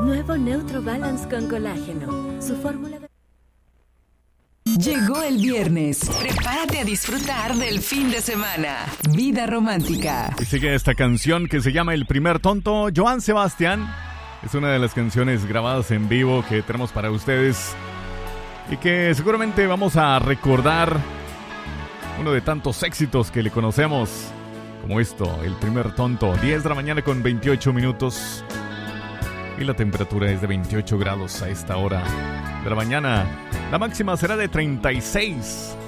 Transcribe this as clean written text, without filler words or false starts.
Nuevo Neutro Balance con colágeno. Su fórmula de... Llegó el viernes. Prepárate a disfrutar del fin de semana. Vida romántica. Y sigue esta canción que se llama El Primer Tonto. Joan Sebastián. Es una de las canciones grabadas en vivo que tenemos para ustedes. Y que seguramente vamos a recordar uno de tantos éxitos que le conocemos. Como esto, El Primer Tonto. 10 de la mañana con 28 minutos. Y la temperatura es de 28 grados a esta hora de la mañana. La máxima será de 36.